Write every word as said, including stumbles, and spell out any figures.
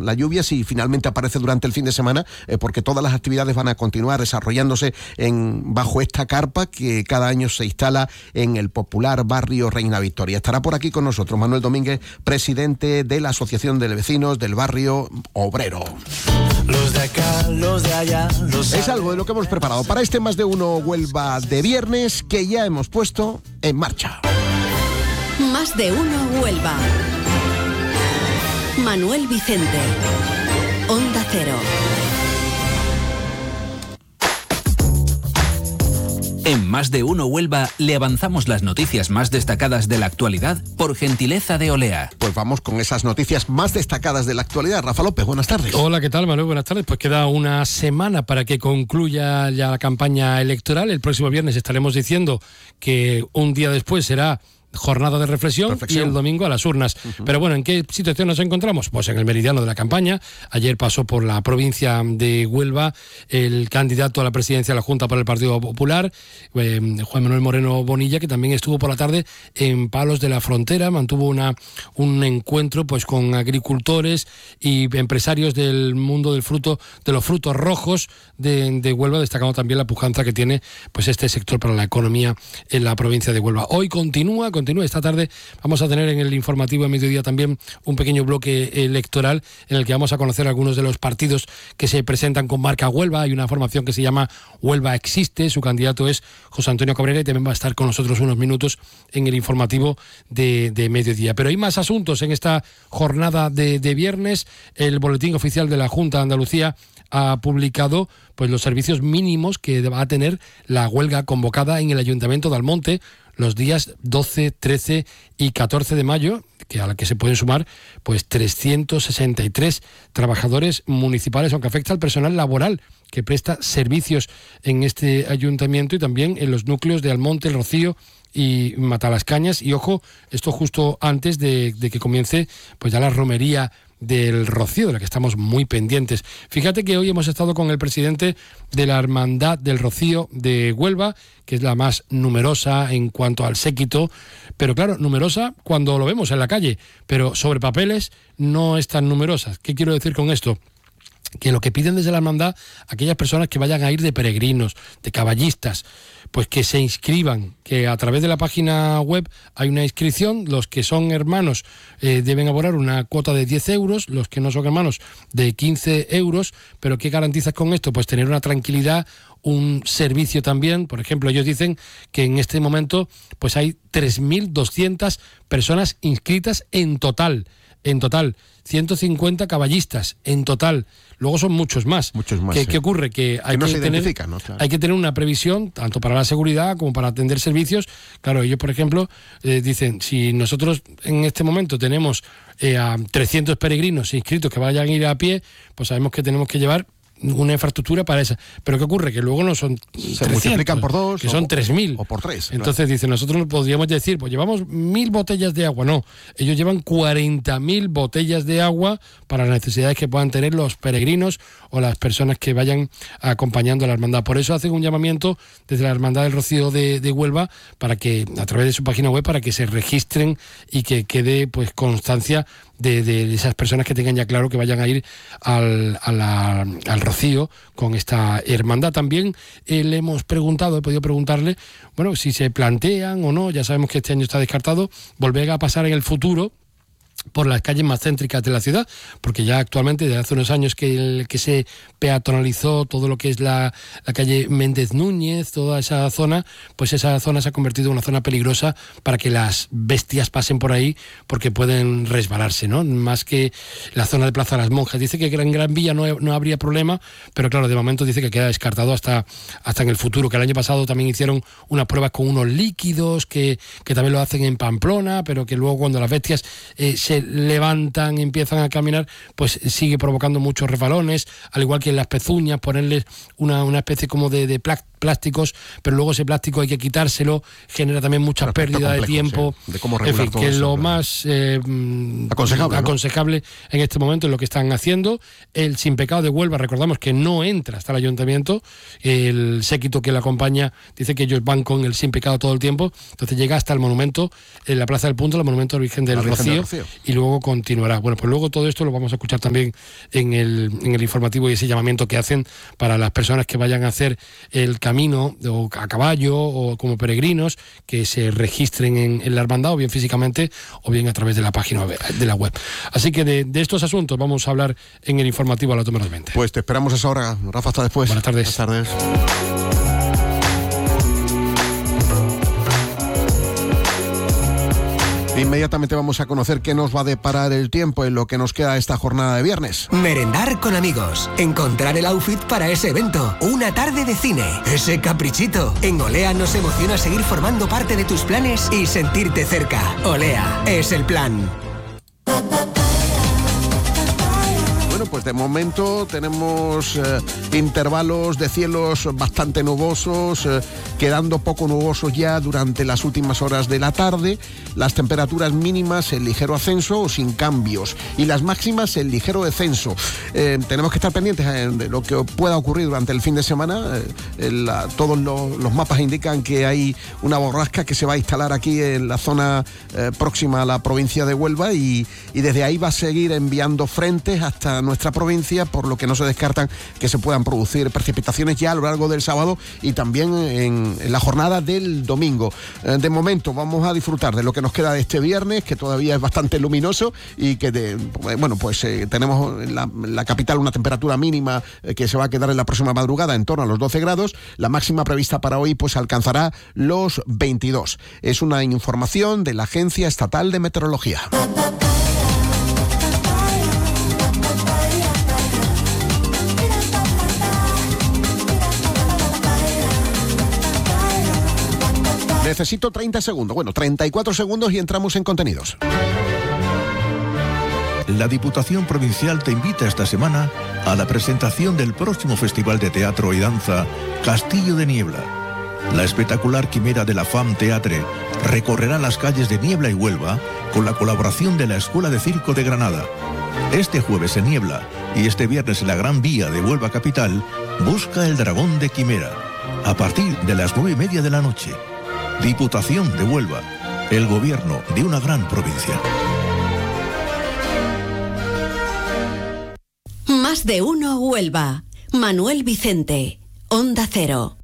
la lluvia, si finalmente aparece durante el fin de semana, eh, porque todas las actividades van a continuar desarrollándose en, bajo esta carpa que cada año se instala en el popular barrio Reina Victoria. Estará por aquí con nosotros Manuel Domínguez, presidente de la Asociación de Vecinos del Barrio Obrero. Los de acá, los de allá, los es algo de lo que hemos preparado para este Más de Uno Huelva de viernes, que ya hemos puesto en marcha. Más de Uno Huelva. Manuel Vicente, Onda Cero. En Más de Uno Huelva le avanzamos las noticias más destacadas de la actualidad por gentileza de Olea. Pues vamos con esas noticias más destacadas de la actualidad. Rafa López, buenas tardes. Hola, ¿qué tal, Manuel? Buenas tardes. Pues queda una semana para que concluya ya la campaña electoral. El próximo viernes estaremos diciendo que un día después será jornada de reflexión, reflexión y el domingo a las urnas. Uh-huh. Pero bueno, ¿en qué situación nos encontramos? Pues en el meridiano de la campaña. Ayer pasó por la provincia de Huelva el candidato a la presidencia de la Junta por el Partido Popular, eh, Juan Manuel Moreno Bonilla, que también estuvo por la tarde en Palos de la Frontera, mantuvo una un encuentro pues con agricultores y empresarios del mundo del fruto, de los frutos rojos de, de Huelva, destacando también la pujanza que tiene pues este sector para la economía en la provincia de Huelva. Hoy continúa, continúa Esta tarde vamos a tener en el informativo de mediodía también un pequeño bloque electoral en el que vamos a conocer algunos de los partidos que se presentan con marca Huelva. Hay una formación que se llama Huelva Existe, su candidato es José Antonio Cabrera y también va a estar con nosotros unos minutos en el informativo de, de mediodía. Pero hay más asuntos en esta jornada de, de viernes. El boletín oficial de la Junta de Andalucía ha publicado pues los servicios mínimos que va a tener la huelga convocada en el Ayuntamiento de Almonte los días doce, trece y catorce de mayo, que a la que se pueden sumar pues trescientos sesenta y tres trabajadores municipales, aunque afecta al personal laboral que presta servicios en este ayuntamiento y también en los núcleos de Almonte, El Rocío y Matalascañas. Y ojo, esto justo antes de, de que comience pues ya la romería del Rocío, de la que estamos muy pendientes. Fíjate que hoy hemos estado con el presidente de la Hermandad del Rocío de Huelva, que es la más numerosa en cuanto al séquito, pero claro, numerosa cuando lo vemos en la calle, pero sobre papeles no es tan numerosa. ¿Qué quiero decir con esto? Que lo que piden desde la hermandad, aquellas personas que vayan a ir de peregrinos, de caballistas, pues que se inscriban, que a través de la página web hay una inscripción. Los que son hermanos eh, deben abonar una cuota de diez euros, los que no son hermanos de quince euros, pero ¿qué garantizas con esto? Pues tener una tranquilidad, un servicio también. Por ejemplo, ellos dicen que en este momento pues hay tres mil doscientas personas inscritas en total, en total, ciento cincuenta caballistas en total. Luego son muchos más. Muchos más. ¿Qué, sí. ¿Qué ocurre? Que hay que, no que tener, ¿no? Claro. hay que tener una previsión tanto para la seguridad como para atender servicios. Claro, ellos, por ejemplo, eh, dicen, si nosotros en este momento tenemos eh, a trescientos peregrinos inscritos que vayan a ir a pie, pues sabemos que tenemos que llevar una infraestructura para esa. Pero ¿qué ocurre? Que luego no son se multiplican por dos, que son tres mil o por tres. Entonces claro. Dice, nosotros no podríamos decir, pues llevamos mil botellas de agua. No, ellos llevan cuarenta mil botellas de agua para las necesidades que puedan tener los peregrinos o las personas que vayan acompañando a la hermandad. Por eso hacen un llamamiento desde la Hermandad del Rocío de, de Huelva para que, a través de su página web, para que se registren y que quede pues constancia de, de esas personas que tengan ya claro que vayan a ir al, a la, al Rocío con esta hermandad. También eh, le hemos preguntado, he podido preguntarle, bueno, si se plantean o no, ya sabemos que este año está descartado, volver a pasar en el futuro por las calles más céntricas de la ciudad, porque ya actualmente, desde hace unos años que, el, que se peatonalizó todo lo que es la, la calle Méndez Núñez, toda esa zona, pues esa zona se ha convertido en una zona peligrosa para que las bestias pasen por ahí, porque pueden resbalarse, ¿no? Más que la zona de Plaza de las Monjas. Dice que en Gran Vía no, no habría problema, pero claro, de momento dice que queda descartado hasta, hasta en el futuro, que el año pasado también hicieron unas pruebas con unos líquidos, que, que también lo hacen en Pamplona, pero que luego cuando las bestias eh, se levantan y empiezan a caminar, pues sigue provocando muchos resbalones, al igual que en las pezuñas, ponerles una, una especie como de, de plásticos, pero luego ese plástico hay que quitárselo, genera también mucha pérdida complejo, de tiempo, sí, de cómo en fin, que es lo eso, más eh, aconsejable, aconsejable ¿no? en este momento, en lo que están haciendo. El Sin Pecado de Huelva, recordamos que no entra hasta el ayuntamiento, el séquito que le acompaña dice que ellos van con el Sin Pecado todo el tiempo, entonces llega hasta el monumento, en la Plaza del Punto, el monumento de la Virgen del, Virgen Rocío, del Rocío, y luego continuará. Bueno, pues luego todo esto lo vamos a escuchar también en el, en el informativo y ese llamamiento que hacen para las personas que vayan a hacer el camino o a caballo o como peregrinos, que se registren en, en la hermandad, o bien físicamente o bien a través de la página de la web. Así que de, de estos asuntos vamos a hablar en el informativo a las dos menos veinte. Pues te esperamos a esa hora, Rafa, hasta después. Buenas tardes. Buenas tardes. Inmediatamente vamos a conocer qué nos va a deparar el tiempo en lo que nos queda esta jornada de viernes. Merendar con amigos, encontrar el outfit para ese evento, una tarde de cine, ese caprichito. En Olea nos emociona seguir formando parte de tus planes y sentirte cerca. Olea es el plan. Bueno, pues de momento tenemos eh, intervalos de cielos bastante nubosos, eh, quedando poco nubosos ya durante las últimas horas de la tarde, las temperaturas mínimas en ligero ascenso o sin cambios y las máximas en ligero descenso. Eh, tenemos que estar pendientes eh, de lo que pueda ocurrir durante el fin de semana. Eh, la, todos los, los mapas indican que hay una borrasca que se va a instalar aquí en la zona eh, próxima a la provincia de Huelva y, y desde ahí va a seguir enviando frentes hasta nuestra provincia, por lo que no se descartan que se puedan producir precipitaciones ya a lo largo del sábado y también en, en la jornada del domingo. Eh, de momento vamos a disfrutar de lo que nos queda de este viernes, que todavía es bastante luminoso y que de, bueno pues eh, tenemos en la, en la capital una temperatura mínima eh, que se va a quedar en la próxima madrugada en torno a los doce grados. La máxima prevista para hoy pues alcanzará los veintidós. Es una información de la Agencia Estatal de Meteorología. Necesito treinta segundos, bueno, treinta y cuatro segundos y entramos en contenidos. La Diputación Provincial te invita esta semana a la presentación del próximo Festival de Teatro y Danza Castillo de Niebla. La espectacular quimera de la F A M Teatre recorrerá las calles de Niebla y Huelva con la colaboración de la Escuela de Circo de Granada. Este jueves en Niebla y este viernes en la Gran Vía de Huelva Capital, busca el dragón de Quimera, a partir de las nueve y media de la noche. Diputación de Huelva, el gobierno de una gran provincia. Más de uno Huelva. Manuel Vicente, Onda Cero.